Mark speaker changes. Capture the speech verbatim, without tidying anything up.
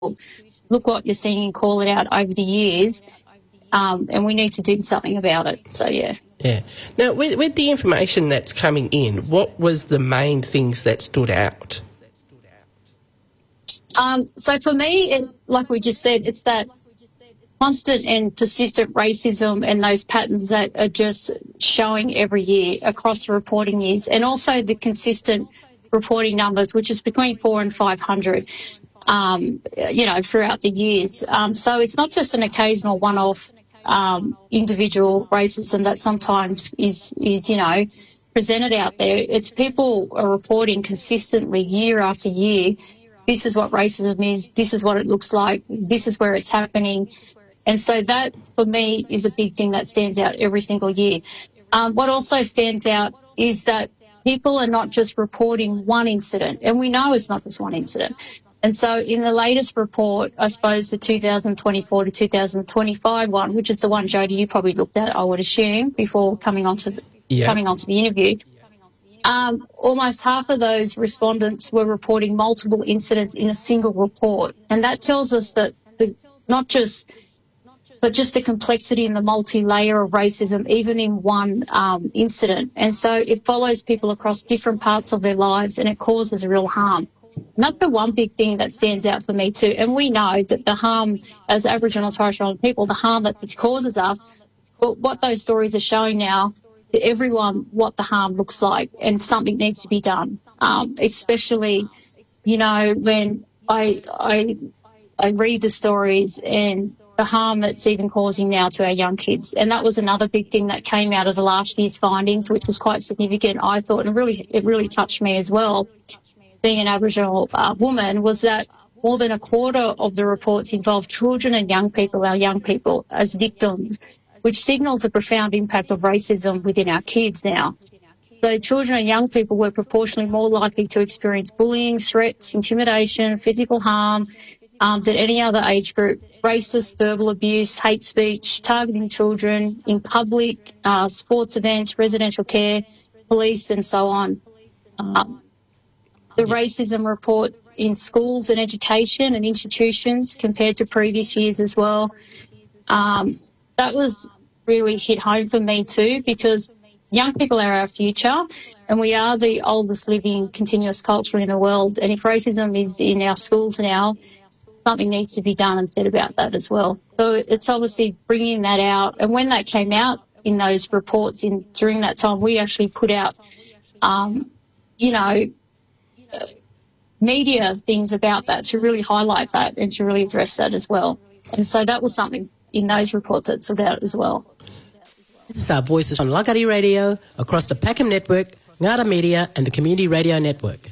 Speaker 1: look what you're seeing, call it out over the years, um, and we need to do something about it. So, yeah.
Speaker 2: Yeah. Now, with, with the information that's coming in, what was the main things that stood out?
Speaker 1: Um, so for me, it's like we just said, it's that constant and persistent racism and those patterns that are just showing every year across the reporting years, and also the consistent reporting numbers, which is between four and five hundred, um, you know, throughout the years. Um, so it's not just an occasional one-off um, individual racism that sometimes is, is, you know, presented out there. It's people are reporting consistently year after year. This is what racism is. This is what it looks like. This is where it's happening. And so that, for me, is a big thing that stands out every single year. Um, what also stands out is that people are not just reporting one incident, and we know it's not just one incident. And so in the latest report, I suppose the two thousand twenty-four to two thousand twenty-five one, which is the one, Jodie, you probably looked at, I would assume, before coming onto the,
Speaker 2: yeah.
Speaker 1: coming onto the interview, um, almost half of those respondents were reporting multiple incidents in a single report. And that tells us that the, not just... but just the complexity and the multi-layer of racism, even in one um, incident. And so it follows people across different parts of their lives, and it causes real harm. And that's the one big thing that stands out for me too. And we know that the harm, as Aboriginal and Torres Strait Islander people, the harm that this causes us, but what those stories are showing now to everyone what the harm looks like, and something needs to be done, um, especially, you know, when I, I, I read the stories and the harm it's even causing now to our young kids. And that was another big thing that came out of the last year's findings, which was quite significant, I thought, and really it really touched me as well, being an Aboriginal uh, woman, was that more than a quarter of the reports involved children and young people, our young people, as victims, which signals a profound impact of racism within our kids now. So children and young people were proportionally more likely to experience bullying, threats, intimidation, physical harm, um, than any other age group. Racist verbal abuse, hate speech, targeting children in public, uh, sports events, residential care, police, and so on. Um, the racism reports in schools and education and institutions compared to previous years as well. Um, that was really hit home for me too, because young people are our future, and we are the oldest living continuous culture in the world. And if racism is in our schools now, something needs to be done and said about that as well. So it's obviously bringing that out. And when that came out in those reports in during that time, we actually put out, um, you know, media things about that to really highlight that and to really address that as well. And so that was something in those reports that stood out as well.
Speaker 3: This is our voices on Langkawi Radio, across the Peckham Network, Ngara Media and the Community Radio Network.